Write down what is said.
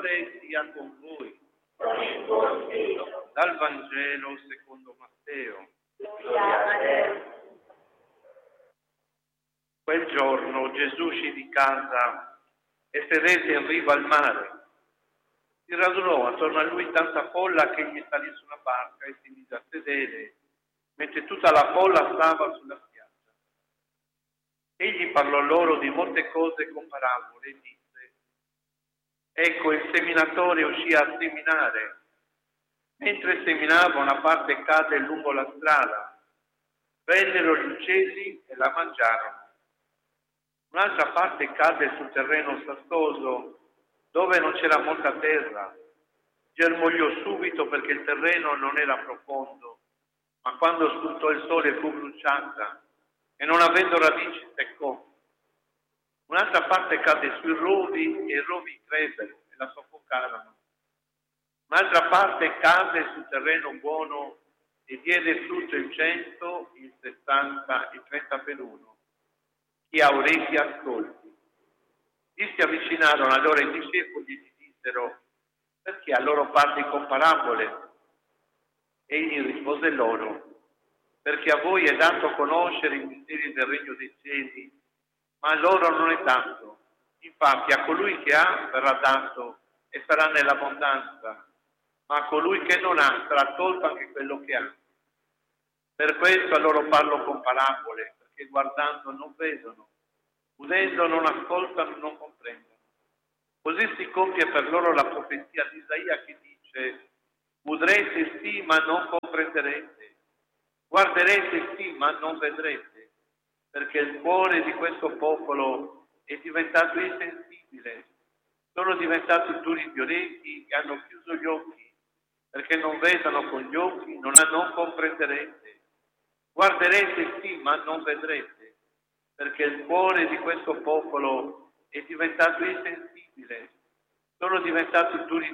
Signore sia con voi. Con il tuo spirito. Dal Vangelo secondo Matteo. Gloria a te. Quel giorno Gesù uscì di casa e sedette in riva al mare. Si radunò attorno a lui tanta folla che egli salì su una barca e si mise a sedere, mentre tutta la folla stava sulla spiaggia. Egli parlò loro di molte cose con parabole e disse: ecco, il seminatore uscì a seminare. Mentre seminava, una parte cadde lungo la strada. Vennero gli uccelli e la mangiarono. Un'altra parte cadde sul terreno sassoso, dove non c'era molta terra. Germogliò subito perché il terreno non era profondo, ma quando spuntò il sole fu bruciata e non avendo radici seccò. Un'altra parte cadde sui rovi e i rovi crebbero e la soffocarono. Un'altra parte cadde sul terreno buono e diede frutto il 100, il 60, il 30 per uno. Chi ha orecchie ascolti. Gli si avvicinarono allora i discepoli e gli dissero: perché a loro parli con parabole? Egli rispose loro: perché a voi è dato conoscere i misteri del regno dei cieli, ma a loro non è dato. Infatti a colui che ha sarà dato e sarà nell'abbondanza, ma a colui che non ha sarà tolto anche quello che ha. Per questo a loro parlo con parabole, perché guardando non vedono, udendo non ascoltano, non comprendono. Così si compie per loro la profezia di Isaia che dice: udrete sì, ma non comprenderete, guarderete sì, ma non vedrete, perché il cuore di questo popolo è diventato insensibile, sono diventati duri di orecchi e hanno chiuso gli occhi, perché non vedono con gli occhi, non comprenderete. Guarderete sì, ma non vedrete, perché il cuore di questo popolo è diventato insensibile, sono diventati duri